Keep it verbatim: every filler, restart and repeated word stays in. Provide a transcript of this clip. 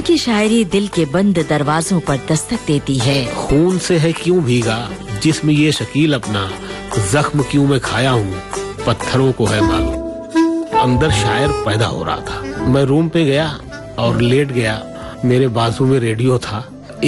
उनकी शायरी दिल के बंद दरवाजों पर दस्तक देती है। खून से है क्यों भीगा जिस्म ये शकील अपना, जख्म क्यों मैं खाया हूँ पत्थरों को है मालूम। अंदर शायर पैदा हो रहा था। मैं रूम पे गया और लेट गया। मेरे बाजू में रेडियो था।